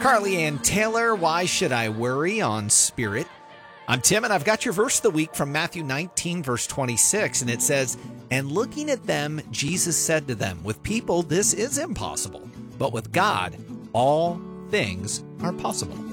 Carly Ann Taylor, Why Should I Worry on Spirit? I'm Tim, and I've got your verse of the week from Matthew 19, verse 26, and it says, "And looking at them, Jesus said to them, with people this is impossible, but with God all things are possible."